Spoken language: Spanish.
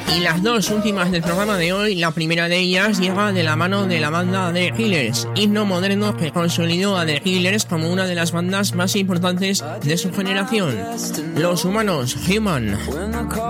Y las dos últimas del programa de hoy, la primera de ellas llega de la mano de la banda The Killers, himno moderno que consolidó a The Killers como una de las bandas más importantes de su generación. Los Humanos, Human.